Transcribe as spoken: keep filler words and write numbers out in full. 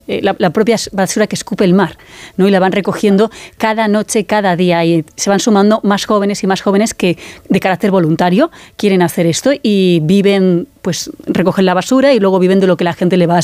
La, la propia basura que escupe el mar, ¿no? Y la van recogiendo cada noche, cada día, y se van sumando más jóvenes y más jóvenes que de carácter voluntario quieren hacer esto y viven, pues recogen la basura y luego viven de lo que la gente le va